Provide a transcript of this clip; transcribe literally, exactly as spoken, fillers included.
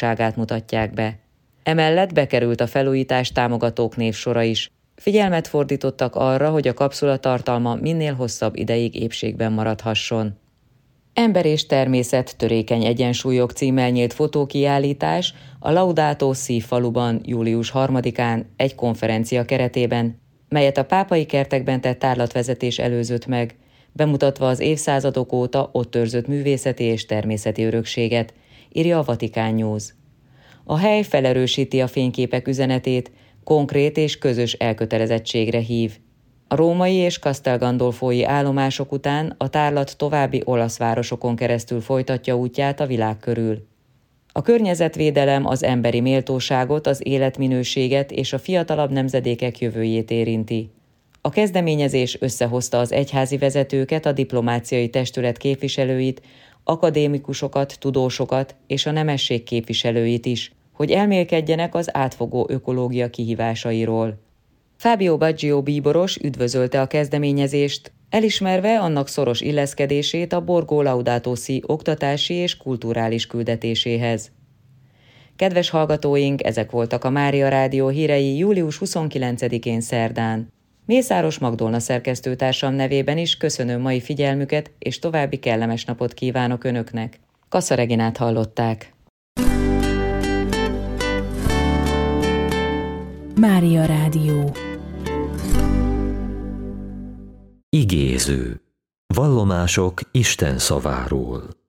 megosztottságát mutatják be. Emellett bekerült a felújítás támogatók névsora is. Figyelmet fordítottak arra, hogy a kapszula tartalma minél hosszabb ideig épségben maradhasson. Ember és természet törékeny egyensúlyok címmel nyílt fotókiállítás a Laudato Si faluban július harmadikán egy konferencia keretében, melyet a pápai kertekben tett tárlatvezetés előzött meg, bemutatva az évszázadok óta ott őrzött művészeti és természeti örökséget, írja a Vatikán News. A hely felerősíti a fényképek üzenetét, konkrét és közös elkötelezettségre hív. A római és Castel Gandolfói állomások után a tárlat további olasz városokon keresztül folytatja útját a világ körül. A környezetvédelem az emberi méltóságot, az életminőséget és a fiatalabb nemzedékek jövőjét érinti. A kezdeményezés összehozta az egyházi vezetőket, a diplomáciai testület képviselőit, akadémikusokat, tudósokat és a nemesség képviselőit is, hogy elmélkedjenek az átfogó ökológia kihívásairól. Fábio Baggio bíboros üdvözölte a kezdeményezést, elismerve annak szoros illeszkedését a Borgo Laudato Si oktatási és kulturális küldetéséhez. Kedves hallgatóink, ezek voltak a Mária Rádió hírei július huszonkilencedikén szerdán. Mészáros Magdolna szerkesztőtársam nevében is köszönöm mai figyelmüket, és további kellemes napot kívánok Önöknek. Kassa Reginát hallották. Mária Rádió. Igéző. Vallomások Isten szaváról.